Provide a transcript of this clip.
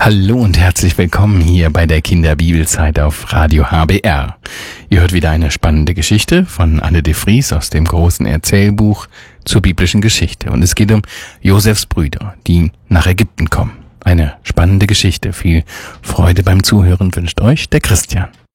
Hallo und herzlich willkommen hier bei der Kinderbibelzeit auf Radio HBR. Ihr hört wieder eine spannende Geschichte von Anne de Vries aus dem großen Erzählbuch zur biblischen Geschichte. Und es geht um Josefs Brüder, die nach Ägypten kommen. Eine spannende Geschichte. Viel Freude beim Zuhören wünscht euch der Christian.